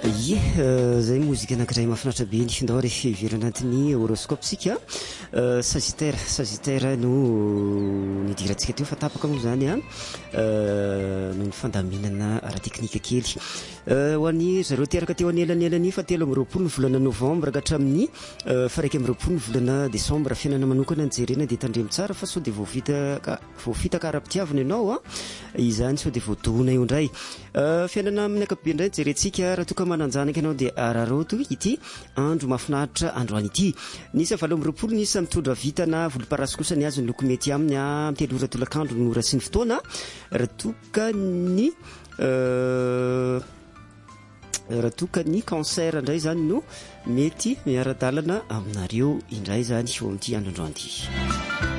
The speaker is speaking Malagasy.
Zay mozika anankiray mahafinaritra be ny ndao rehefa iverana anatin'ny horoscopesika Sagittaire no nidirantsika teo fa tapaka moa zany no ny fandaminana ara-teknika kely ho an'ny zareo teraka teo anelanelany fa 13 ny volana novembre ka hatramin'ny 1 ny volana décembre fiainana manokana nijerena dia tandremo tsara fa sao dia voafita kara-pitiavana ianao izany sao dia voadohona io indray fiainana amin'ny akabe indray jerentsika raha toka mananjanaka ianao dia araroto ity andro mahafinaritra andro any ity nisy 20 nisy mitondra vitana volomparasy kosa ny azy ny loko mety aminy mitelo ora tolakandro ny ora sy ny fotoana raha toka ny cancer indray zany no mety miara-dalana aminareo indray zany eo amin'ity andro androany ity